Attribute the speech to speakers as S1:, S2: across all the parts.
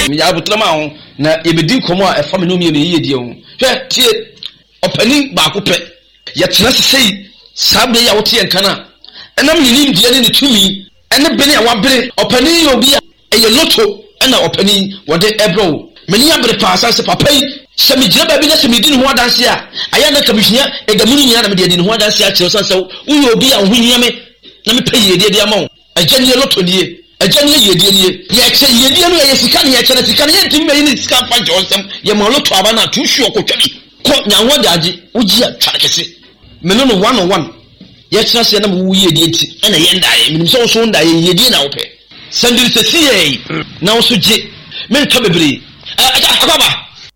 S1: ya butlama ho na ebedi komo a efa me no me yedie ho hwe tie opani ba ko pe ye tena sei sabe ya wote enkana enam ninim die ne tumi ene bene a wabere opani obi a eye loto ena opani wode ebro meni abere pa asase papa yi se me gira ba bi na se me di no ho adanse a aya na kabihia egamunu nya na me di no ho adanse a kire so uyi obi a ho hia me na me paye yedie dia ma wo aganye loto nie aganye yedie nie ye che yedie no ye sika ne ye che na sika ne ye timbe ni sika fa jonsem ye ma loto aba na tu hwe okotwani ko nya ho daage uji a twakese me no 101 ye che na se na mu yedie ti na ye ndaye minim so so ndaye yedie na wo pe sandiri se sie na wo so je me nka bebre akaba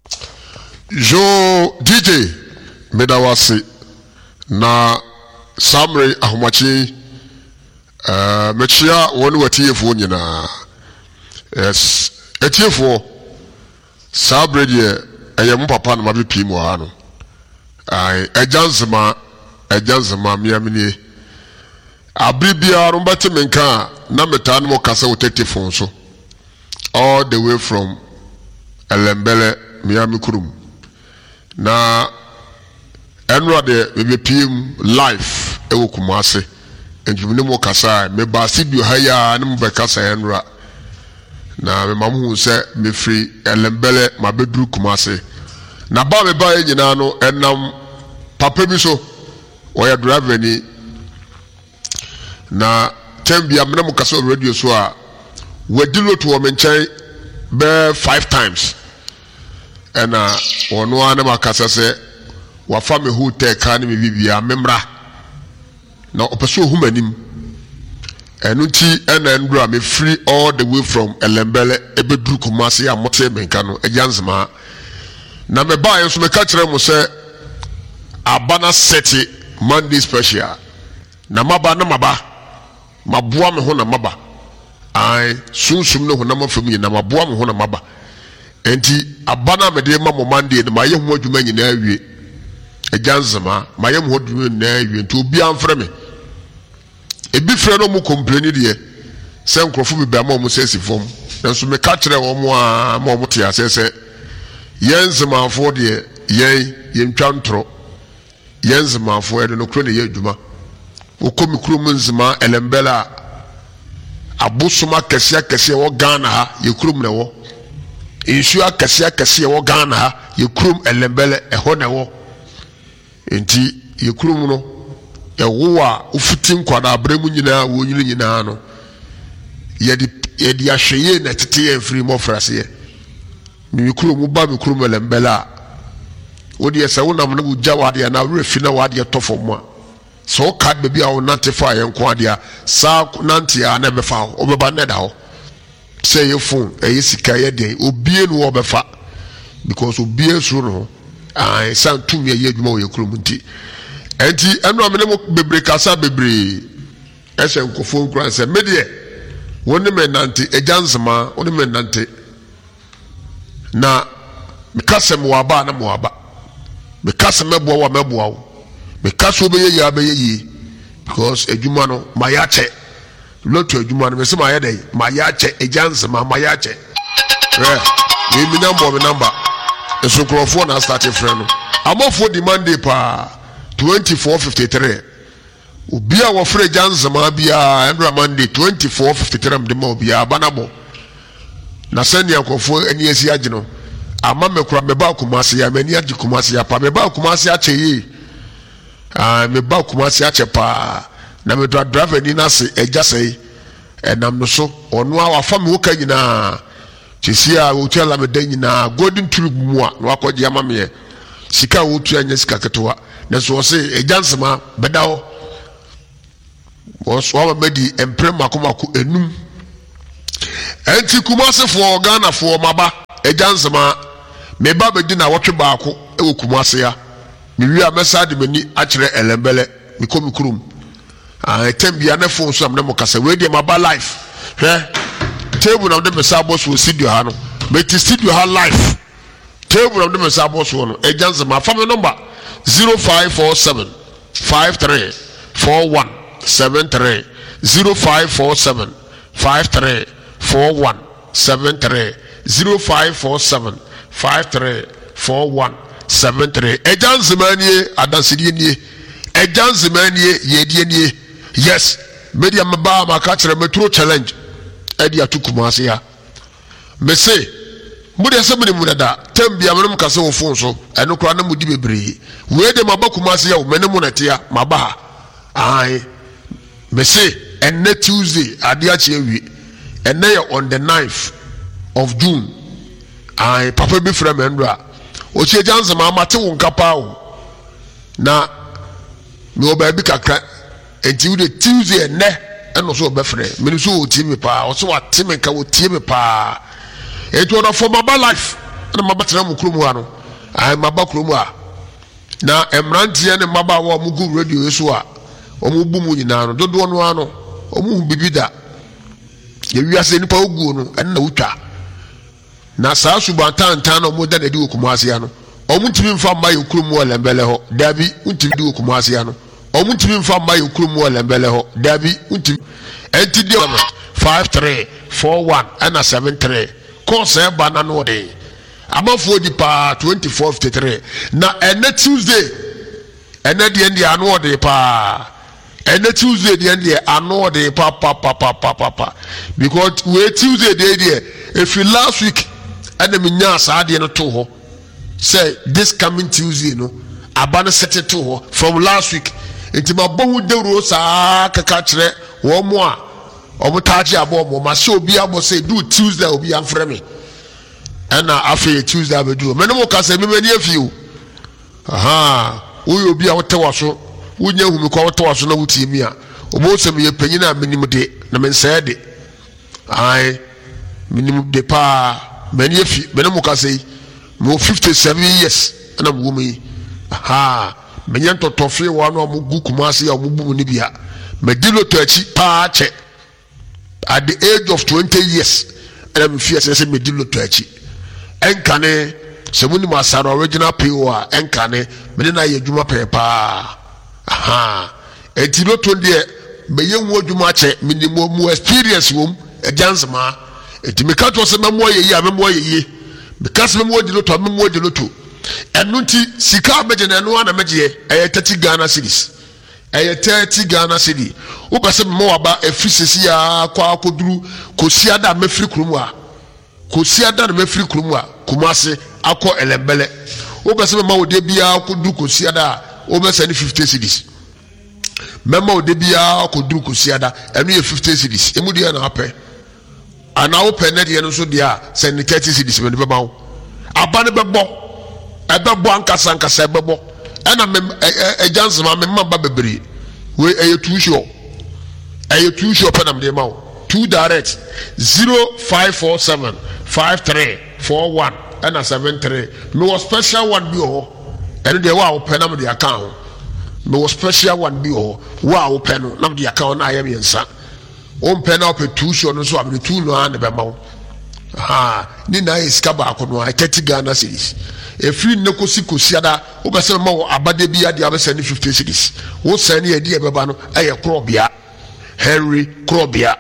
S2: jo DJ medawasi na Samre ahomachi mechia wonu watiefo nyina yes etiefo Sabre de eyem papa na mabepi mu ha no ai ejanzema miamini abribia rumbate menka na meta no kasa wotetifo so all the way from Elembele Miami Kurum na enra de bebepim life ewo Kumase enjumne mo kasa me ba studio haya na mo be kasa enra na me mamu se me free Elembele mabedru Kumase na ba me ba nyina no enam papa bi so oya driver ni na tembia me na mo kasa radio so a wadilo to o menchen be 5 times ena ono ana makasa se wafa me hotel ka ne me bibia memra na opeso humanim enunti ena ndura me free all the way from Elembele ebedru Kumase ya mote menka no ejanzema na me ba yenso me ka kire mo se abana seti Monday special na maba maboa me ho na maba ai sunsum no ho na mafam yi na maboa me ho na maba enti abana me de ma mo Monday na maye ho adwuma nyina awie ejanzema maye ho adwuma nyina awie enti obi amfre me ebi frɛ no mu complain de se nkrofo bi ba ma mo sesi fom nanso me ka kire wo mo a ma mo te asese yenzemafo de yentwa ntro yenzemafo de no kro ne ye adwuma okomi krom nzema Elembele abusuma kese wo Ghana ha ye krom ne wo insu kese wo Ghana ha ye krom Elembele eho ne wo enti ye krom no ewo a ufitin kwada abremu nyina wo nyina no ye di ahweye na tete ye free mo frase mi krom ba mi krom Elembele a wo de se wo nam na wo gya wade na refi na wade tofo mo so card baby a wonante fa ye nko ade a sa nante a na befa obeba na da ho say your phone e sika ye de obie no obefa because obie so no ai san tumi ye adwuma wo ye krom nti enti eno amene mo bebre kasa bebre ese nkofo nkran se medie woni me nante ejansema woni me nante na mikase mo aba na mo aba mikase mebo wa mebo wo because obeye ya beye because edwuma no mayache lotu edwuma no me se mayade mayache ejansema mayache me number eso krofo na start frɛ no amofo demand pa 2453 obia wo frɛ ejansema bia endra Monday 2453 mde ma obia banabo na sani akofo ani asi age no ama mekura meba Kumase ya mani age Kumase ya pa meba Kumase ache yi me ba Kumase ache pa na me driver ni na se eja sei enam no so ono a wafa me woka nyina chisi a hotel la me dan nyina golden tube mu a no akɔgye ama me sika wotu anya sika ketewa na so se ejansema bedawo wo so wa medi emprem makomako enum enti Kumase fo Ghana fo maba ejansema me ba bedi na wotwe baako e Kumase ya mi wi a message de mani a kire Elembele mi komi krum tembia na phone so am na mo kasa we de maba life table na de message boss wo studio ha no me ti studio ha life table na de message boss wo no ejansema family number 0547 53 41 73 0547 53 41 73 0547 534173. Ejan Zemanie Adansidi Ejan Zemanie Yedie. Yes, media maba makachre metro challenge. Edia to Kumasi ya. Me say mudi asem ni munada tembia menum kase wo fon so eno kra na mudi bebre we de maba Kumasi ya menum natia maba ai me say enne Tuesday ade a chewi enne on the 9th of June ai papa bi fra menra o che janza ma mate wo nkapa o na me oba bi kakra enti wo de Tuesday enne eno so obefre me so o tie me pa o so wa tie me ka o tie me pa eto na for maba life na maba tena mu kromu ano ai maba kromu a na emrantie ne maba wa mu gu radio so a o mu bu mu nyina no dodo no ano o mu bibida ye wiase nipa ogu no na wutwa na saa subantantan no mo da na di Kumasi ano o mu ntimi mfa mba ye kromu wala mbele ho dabi ntimi di Kumasi ano o mu ntimi mfa mba ye kromu wala mbele ho dabi ntimi enti di 5341 and 73 course bana no de amafo di pa 2453 na ene Tuesday ene de ndi ano de pa ene Tuesday de ndi ano de pa because we Tuesday de if you last week ene minya saade no to ho say this coming Tuesday no abana set to ho from last week intima bohu de ro sa kaka kire wo mo a omo taji abo mo ma se obi abo say do Tuesday obi amfre me ana afi Tuesday abedu me no mo ka se me mani afiu aha wo obi a wote waso wonya hu me kwa wote waso na wutie mi a obo se me ye panyina menim de na me nsa de ai menim de pa mani afi me no mo ka se mo 57 years ana mo mi aha menya totofe wa no mo gu Kumasi a mo bu ni bia me dilo to achi pa che at the age of 20 years and I'm fierce say me dilo to achi enkane se muni masaro original PO enkane me na ye dwuma pepa aha etilo to de me ye nwo dwuma che minimum mu experience wom ejansema etimi ka to se memo ye ya memo ye ye because memo dilo to memo dilo to enunti sika beje na no na meje 30 Ghana cedis 30 Ghana cedi wo pese mo waba efisisi ya kwa akoduru kosiada mefri krumu a kosiada na mefri krumu a Kumasi akọ elembele wo pese ma wo de bia akoduru kosiada wo be send 50 cedis mema wo de bia akoduru kosiada enu ye 50 cedis emu de na apẹ ana wo pẹ net ye no so dia send 30 cedis me be bawo abane bebo ebebo ankasa ebebo ana me ejansema me mamba bebre we eye too sure penam de mawo 2 direct 0547 5341 and 73 me was special one bi ho ene de wa wo penam de account me was special one bi ho wa wo peno nam de account na ayem yensa o mpena op too sure no so abi 2 no an be mawo ha ni na iska ba ko no 30 Ghana cedis efiri nekosi kosiada wo be se ma wo abade bia dia be send 50 cedis wo send ye dia beba no eye krobia Henry Krobia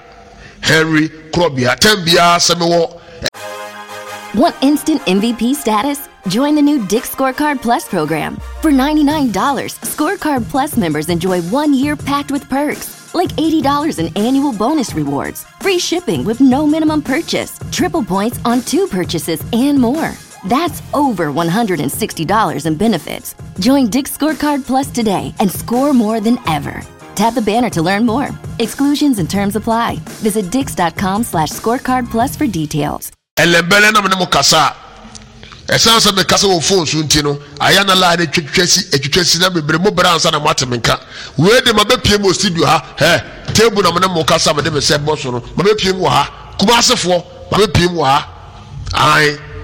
S2: tembia se me wo.
S3: Want instant MVP status? Join the new Dick's Scorecard Plus program. For $99, Scorecard Plus members enjoy 1 year packed with perks, like $80 in annual bonus rewards, free shipping with no minimum purchase, triple points on 2 purchases, and more. That's over $160 in benefits. Join Dick's Scorecard Plus today and score more than ever. Tap the banner to learn more. Exclusions and terms apply. Visit Dix.com/scorecard plus for details.
S2: Elembele na mne mukasa. Esanse me kasa wo phone so ntino. Aya na la de twetwesi na bebre mo bransa na matemenka. We de mabepie mo studio ha. Table na mne mukasa me de me se boss no. Mabepie mo ha. Kumase fo. Mabepie mo ha. Ai